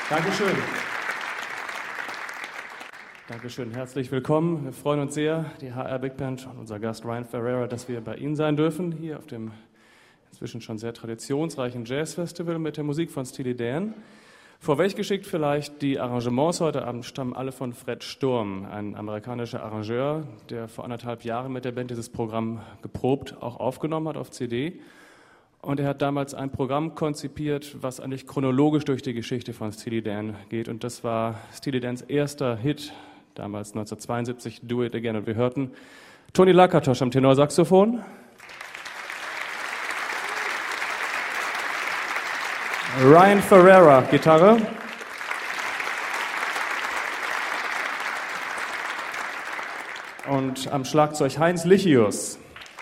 Dankeschön. Dankeschön, herzlich willkommen. Wir freuen uns sehr, die HR Big Band und unser Gast Ryan Ferreira, dass wir bei Ihnen sein dürfen, hier auf dem inzwischen schon sehr traditionsreichen Jazzfestival mit der Musik von Steely Dan. Vorweg geschickt vielleicht, die Arrangements heute Abend stammen alle von Fred Sturm, ein amerikanischer Arrangeur, der vor 1,5 Jahren mit der Band dieses Programm geprobt, auch aufgenommen hat auf CD. Und er hat damals ein Programm konzipiert, was eigentlich chronologisch durch die Geschichte von Steely Dan geht. Und das war Steely Dans erster Hit, damals 1972, Do It Again. Und wir hörten Tony Lakatosh am Tenorsaxophon, Ryan Ferreira, Gitarre, und am Schlagzeug Heinz Lichius.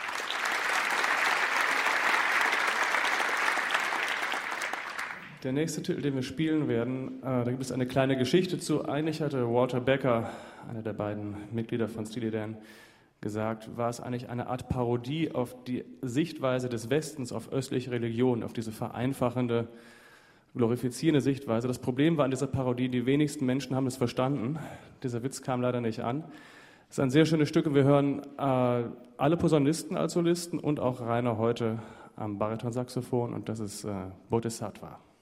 Der nächste Titel, den wir spielen werden, da gibt es eine kleine Geschichte zu. Eigentlich hatte Walter Becker, einer der beiden Mitglieder von Steely Dan, gesagt, war es eigentlich eine Art Parodie auf die Sichtweise des Westens auf östliche Religion, auf diese vereinfachende, glorifizierende Sichtweise. Das Problem war an dieser Parodie, die wenigsten Menschen haben es verstanden. Dieser Witz kam leider nicht an. Es ist ein sehr schönes Stück und wir hören alle Posaunisten als Solisten und auch Rainer heute am Baritonsaxophon und das ist Bodhisattva.